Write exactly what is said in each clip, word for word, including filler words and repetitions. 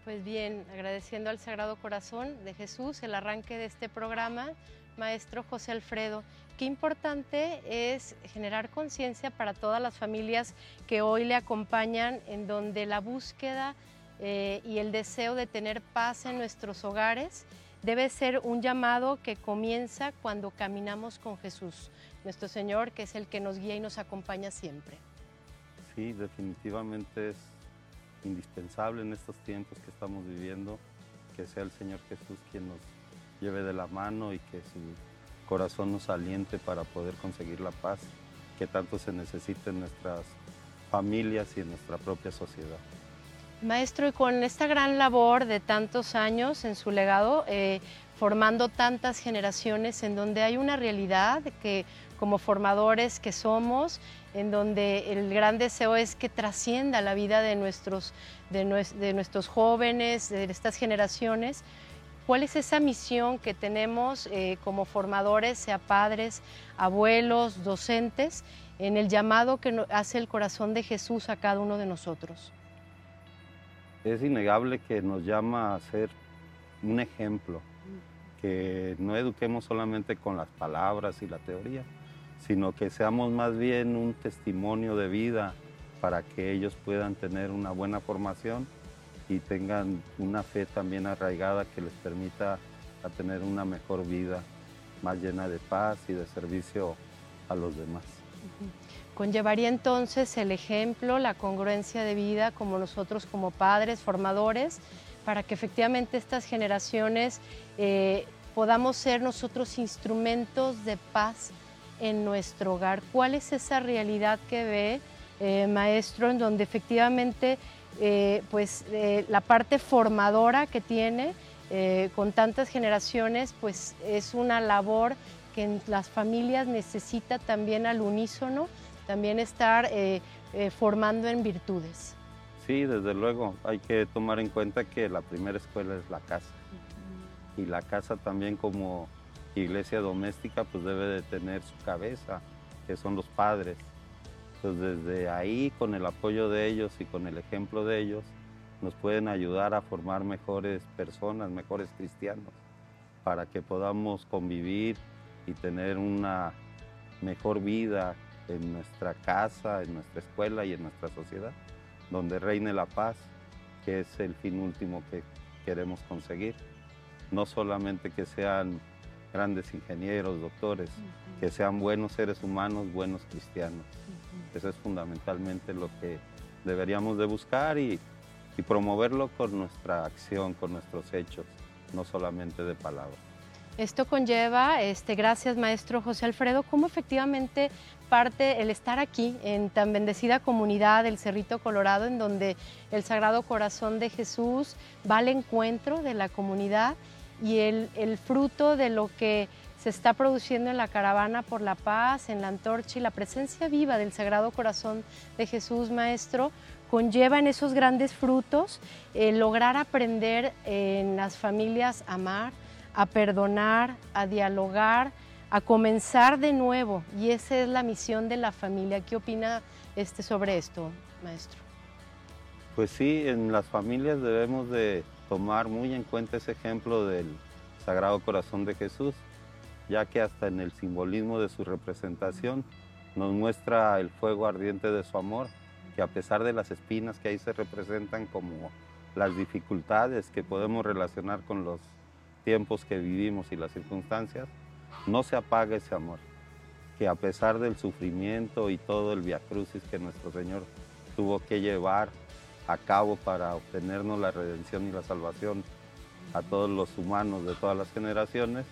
Pues bien, agradeciendo al Sagrado Corazón de Jesús el arranque de este programa, Maestro José Alfredo, qué importante es generar conciencia para todas las familias que hoy le acompañan, en donde la búsqueda eh, y el deseo de tener paz en nuestros hogares debe ser un llamado que comienza cuando caminamos con Jesús, nuestro Señor, que es el que nos guía y nos acompaña siempre. Sí, definitivamente es indispensable en estos tiempos que estamos viviendo, que sea el Señor Jesús quien nos lleve de la mano y que su corazón nos aliente para poder conseguir la paz que tanto se necesita en nuestras familias y en nuestra propia sociedad. Maestro, y con esta gran labor de tantos años en su legado, eh, formando tantas generaciones, en donde hay una realidad que como formadores que somos, en donde el gran deseo es que trascienda la vida de nuestros, de, nues, de nuestros jóvenes, de estas generaciones. ¿Cuál es esa misión que tenemos eh, como formadores, sea padres, abuelos, docentes, en el llamado que hace el corazón de Jesús a cada uno de nosotros? Es innegable que nos llama a ser un ejemplo, que no eduquemos solamente con las palabras y la teoría, sino que seamos más bien un testimonio de vida para que ellos puedan tener una buena formación y tengan una fe también arraigada que les permita a tener una mejor vida, más llena de paz y de servicio a los demás. Conllevaría entonces el ejemplo, la congruencia de vida como nosotros como padres, formadores, para que efectivamente estas generaciones eh, podamos ser nosotros instrumentos de paz en nuestro hogar. ¿Cuál es esa realidad que ve, eh, maestro, en donde efectivamente eh, pues, eh, la parte formadora que tiene eh, con tantas generaciones, pues es una labor que en las familias necesita también al unísono, también estar eh, eh, formando en virtudes? Sí, desde luego, hay que tomar en cuenta que la primera escuela es la casa. Uh-huh. Y la casa también como iglesia doméstica pues debe de tener su cabeza, que son los padres. Entonces desde ahí, con el apoyo de ellos y con el ejemplo de ellos, nos pueden ayudar a formar mejores personas, mejores cristianos, para que podamos convivir y tener una mejor vida en nuestra casa, en nuestra escuela y en nuestra sociedad, donde reine la paz, que es el fin último que queremos conseguir. No solamente que sean grandes ingenieros, doctores, uh-huh. que sean buenos seres humanos, buenos cristianos. Uh-huh. Eso es fundamentalmente lo que deberíamos de buscar y, y promoverlo con nuestra acción, con nuestros hechos, no solamente de palabras. Esto conlleva, este, gracias maestro José Alfredo, cómo efectivamente parte el estar aquí en tan bendecida comunidad del Cerrito Colorado, en donde el Sagrado Corazón de Jesús va al encuentro de la comunidad y el, el fruto de lo que se está produciendo en la Caravana por la Paz, en la Antorcha y la presencia viva del Sagrado Corazón de Jesús, maestro, conlleva en esos grandes frutos eh, lograr aprender en las familias a amar, a perdonar, a dialogar, a comenzar de nuevo, y esa es la misión de la familia. ¿Qué opina este, sobre esto, maestro? Pues sí, en las familias debemos de tomar muy en cuenta ese ejemplo del Sagrado Corazón de Jesús, ya que hasta en el simbolismo de su representación nos muestra el fuego ardiente de su amor, que a pesar de las espinas que ahí se representan como las dificultades que podemos relacionar con los tiempos que vivimos y las circunstancias, no se apaga ese amor, que a pesar del sufrimiento y todo el viacrucis que nuestro Señor tuvo que llevar a cabo para obtenernos la redención y la salvación a todos los humanos de todas las generaciones,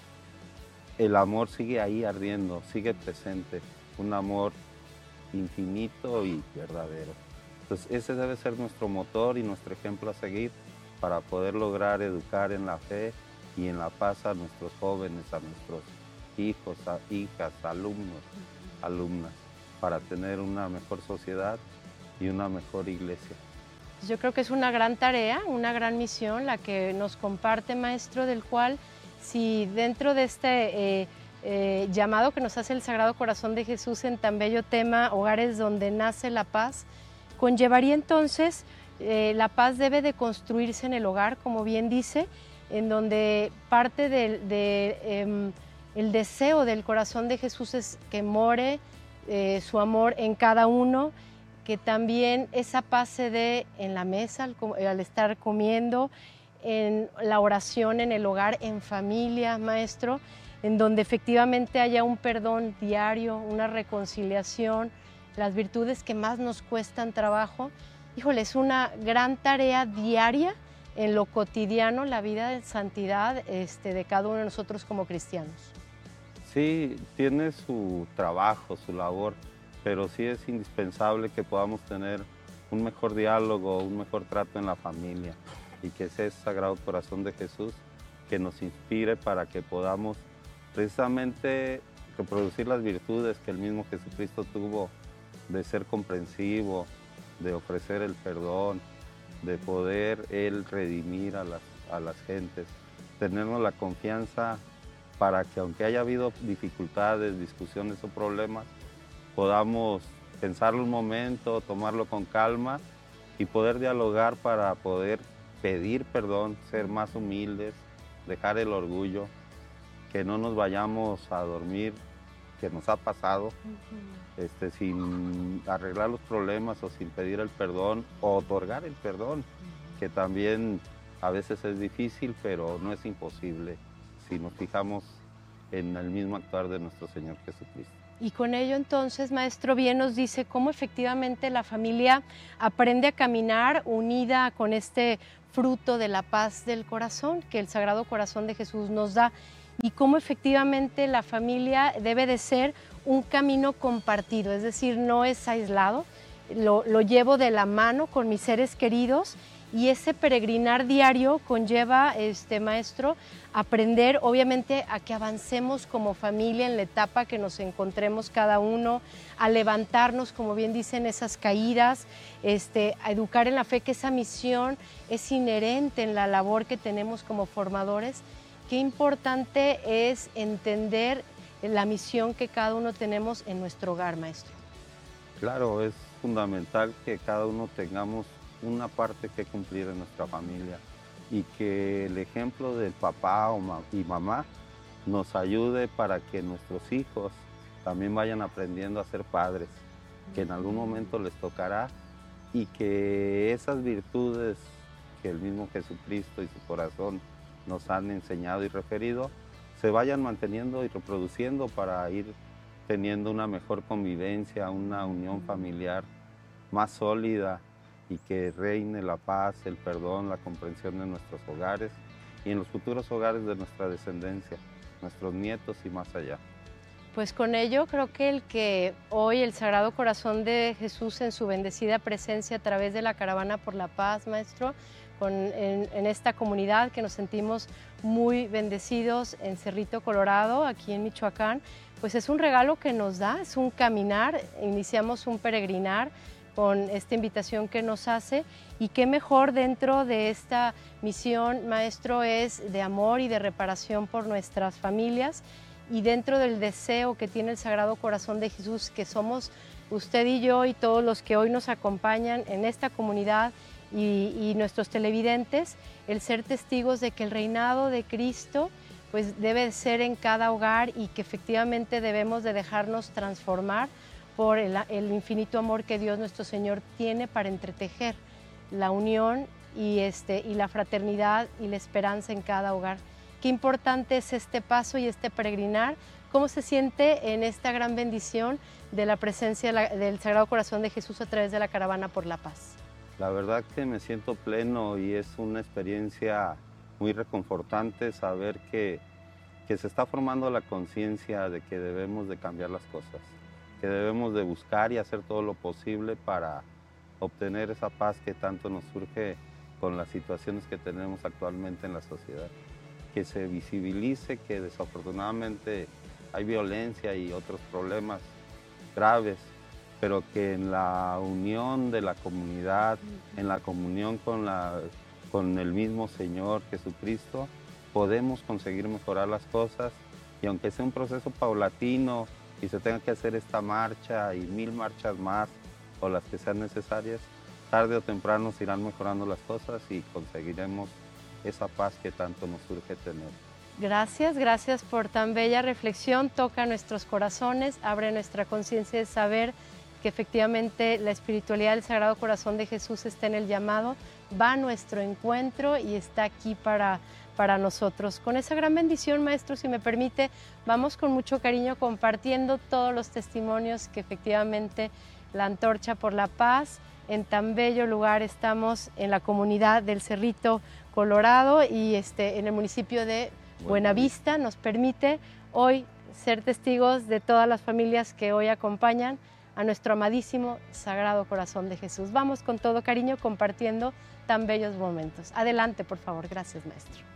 el amor sigue ahí ardiendo, sigue presente, un amor infinito y verdadero. Entonces ese debe ser nuestro motor y nuestro ejemplo a seguir para poder lograr educar en la fe y en la paz a nuestros jóvenes, a nuestros hijos, a hijas, alumnos, alumnas, para tener una mejor sociedad y una mejor iglesia. Yo creo que es una gran tarea, una gran misión la que nos comparte, maestro, del cual si dentro de este eh, eh, llamado que nos hace el Sagrado Corazón de Jesús en tan bello tema, hogares donde nace la paz, conllevaría entonces Eh, la paz debe de construirse en el hogar, como bien dice, en donde parte del de, eh, el deseo del corazón de Jesús es que more eh, su amor en cada uno, que también esa paz se dé en la mesa, al, al estar comiendo, en la oración en el hogar, en familia, maestro, en donde efectivamente haya un perdón diario, una reconciliación, las virtudes que más nos cuestan trabajo. Híjole, es una gran tarea diaria en lo cotidiano, la vida de santidad este, de cada uno de nosotros como cristianos. Sí, tiene su trabajo, su labor, pero sí es indispensable que podamos tener un mejor diálogo, un mejor trato en la familia y que sea ese Sagrado Corazón de Jesús que nos inspire para que podamos precisamente reproducir las virtudes que el mismo Jesucristo tuvo de ser comprensivo, de ofrecer el perdón, de poder Él redimir a las, a las gentes, tenernos la confianza para que aunque haya habido dificultades, discusiones o problemas, podamos pensarlo un momento, tomarlo con calma y poder dialogar para poder pedir perdón, ser más humildes, dejar el orgullo, que no nos vayamos a dormir, que nos ha pasado, uh-huh. este, sin arreglar los problemas o sin pedir el perdón o otorgar el perdón, uh-huh. que también a veces es difícil, pero no es imposible si nos fijamos en el mismo actuar de nuestro Señor Jesucristo. Y con ello entonces, maestro, bien nos dice cómo efectivamente la familia aprende a caminar unida con este fruto de la paz del corazón que el Sagrado Corazón de Jesús nos da, y cómo efectivamente la familia debe de ser un camino compartido, es decir, no es aislado, lo, lo llevo de la mano con mis seres queridos, y ese peregrinar diario conlleva, este, maestro, aprender obviamente a que avancemos como familia en la etapa que nos encontremos cada uno, a levantarnos, como bien dicen, esas caídas, este, a educar en la fe, que esa misión es inherente en la labor que tenemos como formadores. Qué importante es entender la misión que cada uno tenemos en nuestro hogar, maestro. Claro, es fundamental que cada uno tengamos una parte que cumplir en nuestra familia y que el ejemplo del papá o ma- y mamá nos ayude para que nuestros hijos también vayan aprendiendo a ser padres, que en algún momento les tocará, y que esas virtudes que el mismo Jesucristo y su corazón nos han enseñado y referido se vayan manteniendo y reproduciendo para ir teniendo una mejor convivencia, una unión familiar más sólida, y que reine la paz, el perdón, la comprensión en nuestros hogares y en los futuros hogares de nuestra descendencia, nuestros nietos y más allá. Pues con ello creo que el que hoy el Sagrado Corazón de Jesús en su bendecida presencia a través de la Caravana por la Paz, maestro, con, en, en esta comunidad que nos sentimos muy bendecidos en Cerrito Colorado, aquí en Michoacán, pues es un regalo que nos da, es un caminar, iniciamos un peregrinar con esta invitación que nos hace, y qué mejor dentro de esta misión, maestro, es de amor y de reparación por nuestras familias, y dentro del deseo que tiene el Sagrado Corazón de Jesús, que somos usted y yo y todos los que hoy nos acompañan en esta comunidad y, y nuestros televidentes, el ser testigos de que el reinado de Cristo pues debe ser en cada hogar, y que efectivamente debemos de dejarnos transformar por el, el infinito amor que Dios nuestro Señor tiene para entretejer la unión y, este, y la fraternidad y la esperanza en cada hogar. Qué importante es este paso y este peregrinar. ¿Cómo se siente en esta gran bendición de la presencia de la, del Sagrado Corazón de Jesús a través de la Caravana por la Paz? La verdad que me siento pleno y es una experiencia muy reconfortante saber que, que se está formando la conciencia de que debemos de cambiar las cosas, que debemos de buscar y hacer todo lo posible para obtener esa paz que tanto nos surge con las situaciones que tenemos actualmente en la sociedad. Que se visibilice que desafortunadamente hay violencia y otros problemas graves, pero que en la unión de la comunidad, en la comunión con, la, con el mismo Señor Jesucristo, podemos conseguir mejorar las cosas, y aunque sea un proceso paulatino y se tenga que hacer esta marcha y mil marchas más o las que sean necesarias, tarde o temprano se irán mejorando las cosas y conseguiremos esa paz que tanto nos urge tener. Gracias, gracias por tan bella reflexión, toca nuestros corazones, abre nuestra conciencia de saber que efectivamente la espiritualidad del Sagrado Corazón de Jesús está en el llamado, va a nuestro encuentro y está aquí para, para nosotros. Con esa gran bendición, maestro, si me permite, vamos con mucho cariño compartiendo todos los testimonios que efectivamente la Antorcha por la Paz, en tan bello lugar estamos en la comunidad del Cerrito Colorado y este, en el municipio de Buenavista, nos permite hoy ser testigos de todas las familias que hoy acompañan a nuestro amadísimo Sagrado Corazón de Jesús. Vamos con todo cariño compartiendo tan bellos momentos. Adelante, por favor. Gracias, maestro.